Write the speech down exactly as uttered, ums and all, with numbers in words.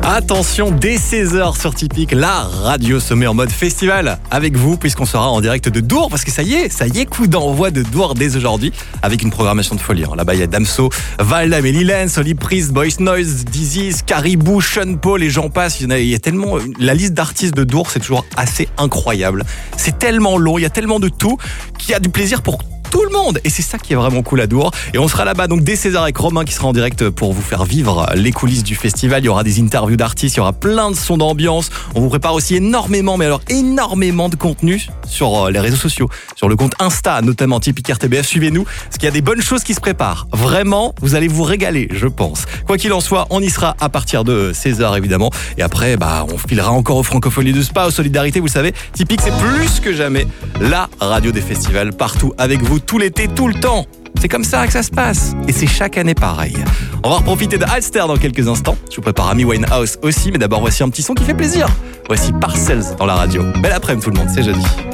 Attention, dès seize heures sur Typique, la radio se met en mode festival avec vous, puisqu'on sera en direct de Dour, parce que ça y est, ça y est, coup d'envoi de Dour dès aujourd'hui, avec une programmation de folie. Là-bas, il y a Damso, Valdam et Lilens, Oli Priest, Boys Noise, Disease, Caribou, Sean Paul et j'en passe. Il y, a, il y a tellement, la liste d'artistes de Dour, c'est toujours assez incroyable. C'est tellement long, il y a tellement de tout, qu'il y a du plaisir pour tout le monde, et c'est ça qui est vraiment cool à Dour. Et on sera là-bas donc dès seize heures avec Romain qui sera en direct pour vous faire vivre les coulisses du festival. Il y aura des interviews d'artistes, il y aura plein de sons d'ambiance. On vous prépare aussi énormément, mais alors énormément de contenu sur les réseaux sociaux, sur le compte Insta notamment Typique R T B F. Suivez-nous parce qu'il y a des bonnes choses qui se préparent. Vraiment, vous allez vous régaler, je pense. Quoi qu'il en soit, on y sera à partir de seize heures évidemment, et après bah on filera encore aux Francopholies de Spa, aux Solidarités. Vous le savez, Typique c'est plus que jamais la radio des festivals, partout avec vous tout l'été, tout le temps. C'est comme ça que ça se passe. Et c'est chaque année pareil. On va profiter de Halster dans quelques instants. Je vous prépare Amy Winehouse aussi, mais d'abord voici un petit son qui fait plaisir. Voici Parcells dans la radio. Belle après-midi tout le monde, c'est jeudi.